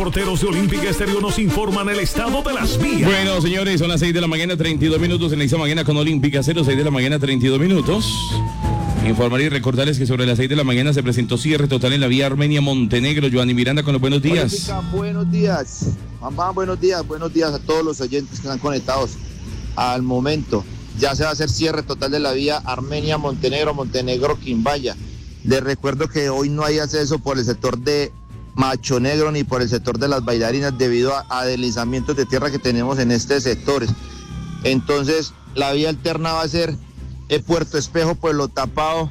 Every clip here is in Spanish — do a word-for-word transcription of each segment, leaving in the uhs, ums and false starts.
Porteros de Olímpica Estéreo nos informan el estado de las vías. Bueno, señores, son las seis de la mañana, treinta y dos minutos en esta mañana con Olímpica Estéreo, seis de la mañana, treinta y dos minutos. Informar y recordarles que sobre las seis de la mañana se presentó cierre total en la vía Armenia-Montenegro. Joanny Miranda con los buenos días. Olímpica, buenos días. Mamá, buenos días, buenos días a todos los oyentes que están conectados. Al momento, ya se va a hacer cierre total de la vía Armenia-Montenegro, Montenegro-Quimbaya. Les recuerdo que hoy no hay acceso por el sector de Macho Negro ni por el sector de las bailarinas debido a, a deslizamientos de tierra que tenemos en estos sectores. Entonces la vía alterna va a ser el Puerto Espejo, Pueblo Tapado,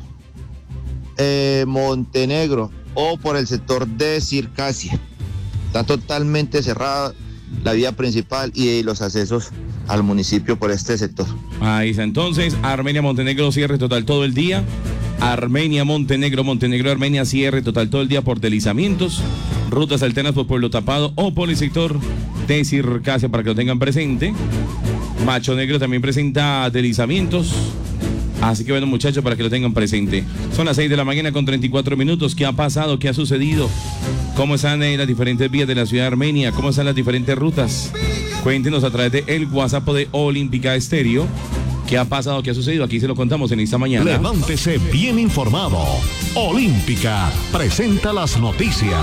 eh, Montenegro o por el sector de Circasia. Está totalmente cerrada la vía principal y los accesos al municipio por este sector. Ahí está entonces, Armenia Montenegro cierre total todo el día. Armenia, Montenegro, Montenegro, Armenia, cierre total todo el día por deslizamientos, rutas alternas por Pueblo Tapado o por el sector de Circasia para que lo tengan presente. Macho Negro también presenta deslizamientos, así que bueno, muchachos, para que lo tengan presente. Son las seis de la mañana con treinta y cuatro minutos. ¿Qué ha pasado? ¿Qué ha sucedido? ¿Cómo están eh, las diferentes vías de la ciudad de Armenia? ¿Cómo están las diferentes rutas? Cuéntenos a través de el WhatsApp de Olímpica Estéreo. ¿Qué ha pasado? ¿Qué ha sucedido? Aquí se lo contamos en esta mañana. Levántese bien informado. Olímpica presenta las noticias.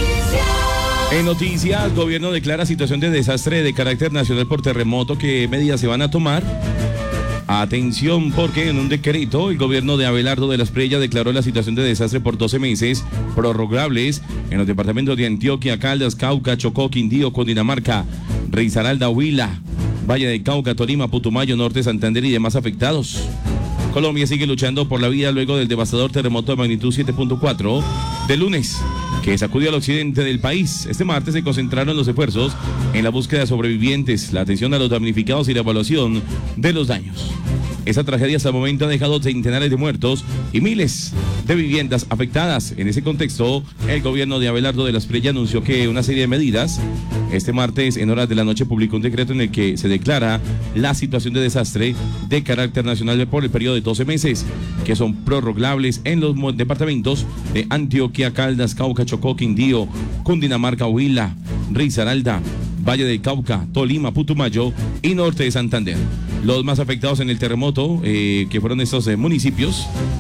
En noticias, gobierno declara situación de desastre de carácter nacional por terremoto. ¿Qué medidas se van a tomar? Atención, porque en un decreto el gobierno de Abelardo de la Espriella declaró la situación de desastre por doce meses prorrogables en los departamentos de Antioquia, Caldas, Cauca, Chocó, Quindío, Cundinamarca, Risaralda, Huila, Valle del Cauca, Tolima, Putumayo, Norte, Santander y demás afectados. Colombia sigue luchando por la vida luego del devastador terremoto de magnitud siete punto cuatro de lunes, que sacudió al occidente del país. Este martes se concentraron los esfuerzos en la búsqueda de sobrevivientes, la atención a los damnificados y la evaluación de los daños. Esa tragedia hasta el momento ha dejado centenares de muertos y miles de viviendas afectadas. En ese contexto, el gobierno de Abelardo de la Espriella anunció que una serie de medidas. Este martes, en horas de la noche, publicó un decreto en el que se declara la situación de desastre de carácter nacional por el periodo de doce meses, que son prorrogables en los departamentos de Antioquia, Caldas, Cauca, Chocó, Quindío, Cundinamarca, Huila, Risaralda, Valle del Cauca, Tolima, Putumayo y Norte de Santander. Los más afectados en el terremoto, eh, que fueron estos eh, municipios.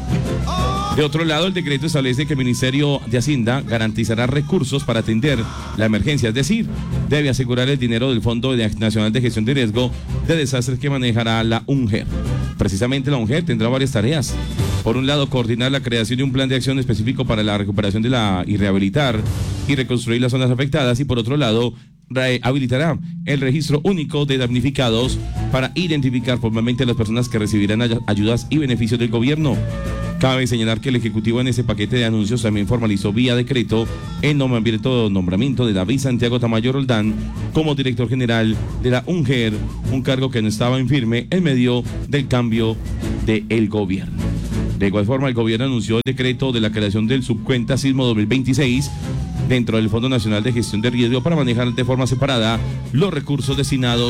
De otro lado, el decreto establece que el Ministerio de Hacienda garantizará recursos para atender la emergencia, es decir, debe asegurar el dinero del Fondo Nacional de Gestión de Riesgo de Desastres que manejará la UNGER. Precisamente la UNGER tendrá varias tareas. Por un lado, coordinar la creación de un plan de acción específico para la recuperación de la y rehabilitar y reconstruir las zonas afectadas, y por otro lado, habilitará el registro único de damnificados para identificar formalmente a las personas que recibirán ay- ayudas y beneficios del gobierno. Cabe señalar que el Ejecutivo en ese paquete de anuncios también formalizó vía decreto el nombramiento, nombramiento de David Santiago Tamayo Roldán como director general de la UNGER, un cargo que no estaba en firme en medio del cambio del gobierno. De igual forma, el gobierno anunció el decreto de la creación del subcuenta Sismo dos mil veintiséis dentro del Fondo Nacional de Gestión de Riesgo para manejar de forma separada los recursos destinados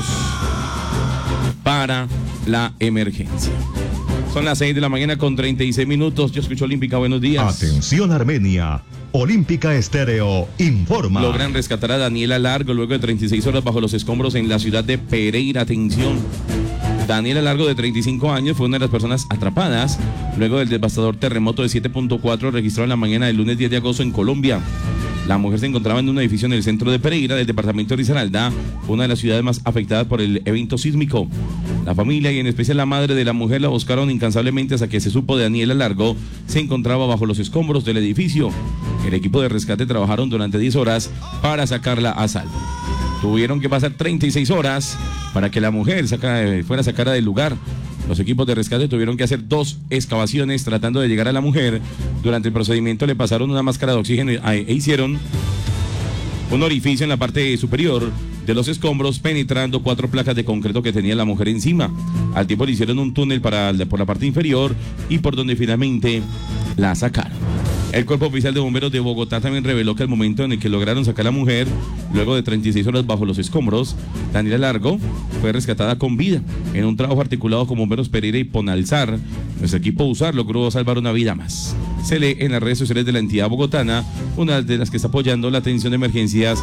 para la emergencia. Son las seis de la mañana con treinta y seis minutos. Yo escucho Olímpica, buenos días. Atención Armenia. Olímpica Estéreo informa. Logran rescatar a Daniela Largo luego de treinta y seis horas bajo los escombros en la ciudad de Pereira. Atención. Daniela Largo, de treinta y cinco años, fue una de las personas atrapadas luego del devastador terremoto de siete punto cuatro registrado en la mañana del lunes diez de agosto en Colombia. La mujer se encontraba en un edificio en el centro de Pereira, del departamento de Risaralda, una de las ciudades más afectadas por el evento sísmico. La familia y en especial la madre de la mujer la buscaron incansablemente hasta que se supo de Daniela Largo se encontraba bajo los escombros del edificio. El equipo de rescate trabajaron durante diez horas para sacarla a salvo. Tuvieron que pasar treinta y seis horas para que la mujer saca, fuera sacada del lugar. Los equipos de rescate tuvieron que hacer dos excavaciones tratando de llegar a la mujer. Durante el procedimiento le pasaron una máscara de oxígeno e hicieron un orificio en la parte superior de los escombros, penetrando cuatro placas de concreto que tenía la mujer encima. Al tiempo le hicieron un túnel para, por la parte inferior y por donde finalmente la sacaron. El Cuerpo Oficial de Bomberos de Bogotá también reveló que al momento en el que lograron sacar a la mujer, luego de treinta y seis horas bajo los escombros, Daniela Largo fue rescatada con vida. En un trabajo articulado con Bomberos Pereira y Ponalzar, nuestro equipo USAR logró salvar una vida más. Se lee en las redes sociales de la entidad bogotana, una de las que está apoyando la atención de emergencias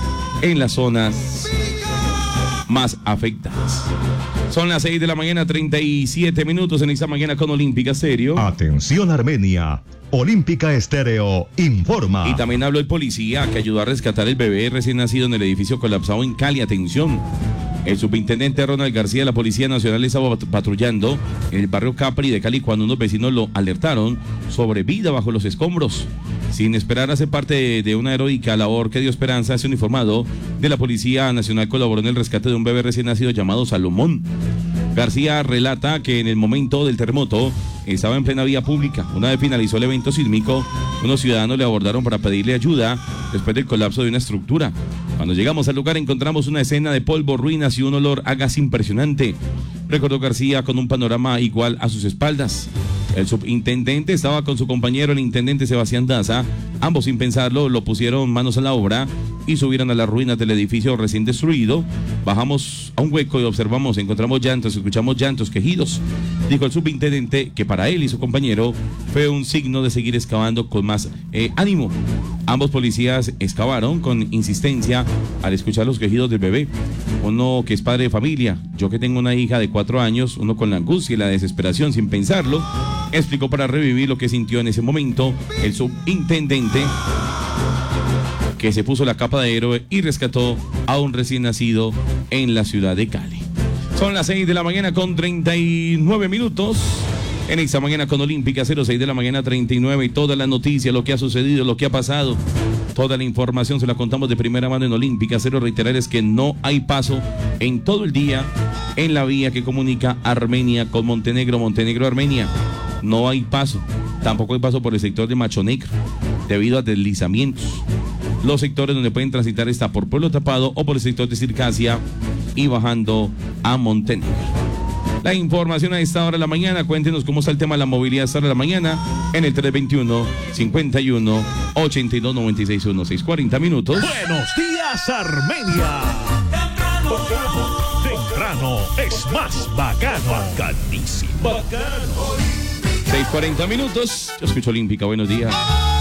en las zonas más afectadas. Son las seis de la mañana, treinta y siete minutos en esta mañana con Olímpica Estéreo. Atención Armenia, Olímpica Estéreo informa. Y también habló el policía que ayudó a rescatar el bebé recién nacido en el edificio colapsado en Cali. Atención. El subintendente Ronald García de la Policía Nacional estaba patrullando en el barrio Capri de Cali cuando unos vecinos lo alertaron sobre vida bajo los escombros. Sin esperar a ser parte de, de una heroica labor que dio esperanza, ese uniformado de la Policía Nacional colaboró en el rescate de un bebé recién nacido llamado Salomón. García relata que en el momento del terremoto estaba en plena vía pública. Una vez finalizó el evento sísmico, unos ciudadanos le abordaron para pedirle ayuda después del colapso de una estructura. Cuando llegamos al lugar encontramos una escena de polvo, ruinas y un olor a gas impresionante, recordó García con un panorama igual a sus espaldas. El subintendente estaba con su compañero, el intendente Sebastián Daza. Ambos, sin pensarlo, lo pusieron manos a la obra y subieron a las ruinas del edificio recién destruido. Bajamos a un hueco y observamos, encontramos llantos, escuchamos llantos, quejidos. Dijo el subintendente que para él y su compañero fue un signo de seguir excavando con más eh, ánimo. Ambos policías excavaron con insistencia al escuchar los quejidos del bebé. Uno que es padre de familia, yo que tengo una hija de cuatro años, uno con la angustia y la desesperación sin pensarlo, explicó para revivir lo que sintió en ese momento el subintendente, que se puso la capa de héroe y rescató a un recién nacido en la ciudad de Cali. Son las seis de la mañana con treinta y nueve minutos. En esta mañana con Olímpica, cero seis de la mañana treinta y nueve, y toda la noticia, lo que ha sucedido, lo que ha pasado, toda la información se la contamos de primera mano en Olímpica. Cero reiterar es que no hay paso en todo el día en la vía que comunica Armenia con Montenegro, Montenegro-Armenia. No hay paso, tampoco hay paso por el sector de Macho Negro, debido a deslizamientos. Los sectores donde pueden transitar está por Pueblo Tapado o por el sector de Circasia y bajando a Montenegro. La información a esta hora de la mañana. Cuéntenos cómo está el tema de la movilidad a esta hora de la mañana en el tres veintiuno, cincuenta y uno, ochenta y dos, noventa y seis, dieciséis, cuarenta minutos. Buenos días, Armenia. Temprano es más bacano. Bacanísimo. Bacano. seis cuarenta minutos. Yo escucho Olímpica. Buenos días.